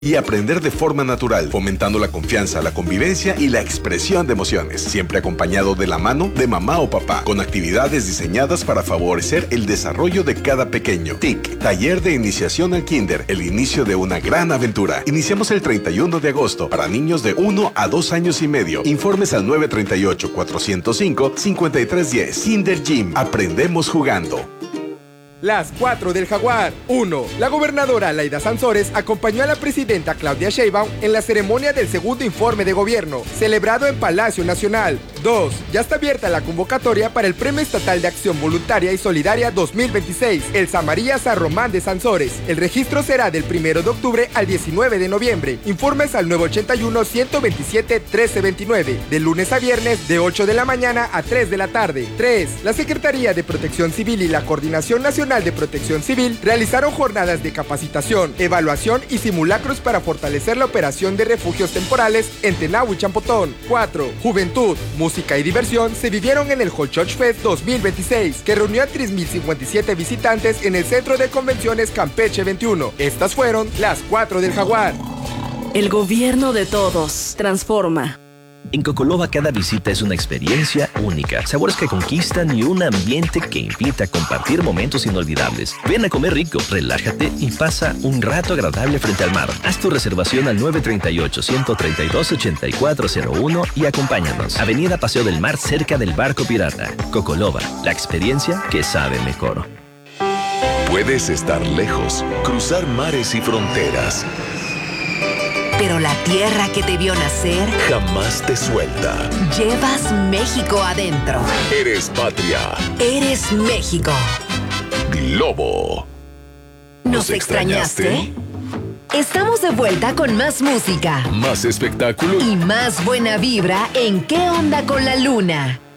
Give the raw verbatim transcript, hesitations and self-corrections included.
y aprender de forma natural, fomentando la confianza, la convivencia y la expresión de emociones, siempre acompañado de la mano de mamá o papá, con actividades diseñadas para favorecer el desarrollo de cada pequeño. T I C, Taller de Iniciación al Kinder, el inicio de una gran aventura. Iniciamos el treinta y uno de agosto para niños de uno a dos años y medio. Informes al nueve tres ocho, cuatro cero cinco, cinco tres uno cero. Kinder Gym, aprendemos jugando. Las cuatro del Jaguar. uno. La gobernadora Laida Sansores acompañó a la presidenta Claudia Sheinbaum en la ceremonia del segundo informe de gobierno, celebrado en Palacio Nacional. dos. Ya está abierta la convocatoria para el Premio Estatal de Acción Voluntaria y Solidaria dos mil veintiséis, Elsa María San Román de Sansores. El registro será del primero de octubre al diecinueve de noviembre. Informes al nueve ocho uno, uno dos siete, uno tres dos nueve, de lunes a viernes de ocho de la mañana a tres de la tarde. tres. La Secretaría de Protección Civil y la Coordinación Nacional de Protección Civil realizaron jornadas de capacitación, evaluación y simulacros para fortalecer la operación de refugios temporales en Tenau y Champotón. cuatro. Juventud, música y diversión se vivieron en el Holchoch Fest dos mil veintiséis, que reunió a tres mil cincuenta y siete visitantes en el Centro de Convenciones Campeche veintiuno. Estas fueron las cuatro del Jaguar. El gobierno de todos transforma. En Cocoloba cada visita es una experiencia única, sabores que conquistan y un ambiente que invita a compartir momentos inolvidables. Ven a comer rico, relájate y pasa un rato agradable frente al mar. Haz tu reservación al nueve tres ocho, uno tres dos, ocho cuatro cero uno y acompáñanos. Avenida Paseo del Mar, cerca del Barco Pirata. Cocoloba, la experiencia que sabe mejor. Puedes estar lejos, cruzar mares y fronteras, pero la tierra que te vio nacer jamás te suelta. Llevas México adentro. Eres patria. Eres México. Globo. ¿Nos extrañaste? Estamos de vuelta con más música, más espectáculo y más buena vibra en ¿Qué onda con la luna?